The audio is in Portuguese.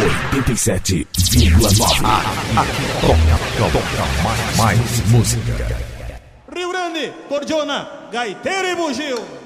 87,9. Aqui toca mais música. Rio Grande, Cordiona, Gaiteiro e Bugio.